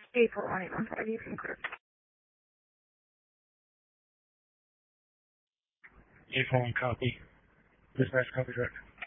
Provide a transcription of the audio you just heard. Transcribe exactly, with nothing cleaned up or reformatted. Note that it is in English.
eight four one eight one five, you can clear. eight four one copy. Dispatch copy direct.